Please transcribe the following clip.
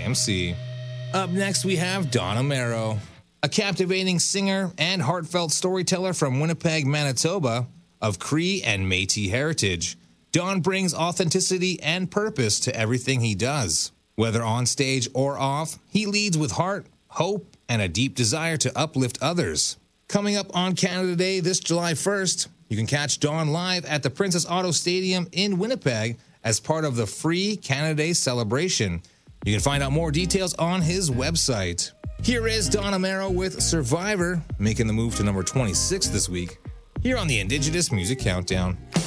IMC. Up next, we have Dawn Amero, a captivating singer and heartfelt storyteller from Winnipeg, Manitoba, of Cree and Métis heritage. Dawn brings authenticity and purpose to everything he does. Whether on stage or off, he leads with heart, hope, and a deep desire to uplift others. Coming up on Canada Day this July 1st, you can catch Dawn live at the Princess Auto Stadium in Winnipeg as part of the free Canada Day celebration. You can find out more details on his website. Here is Dawn Amero with Survivor, making the move to number 26 this week, here on the Indigenous Music Countdown.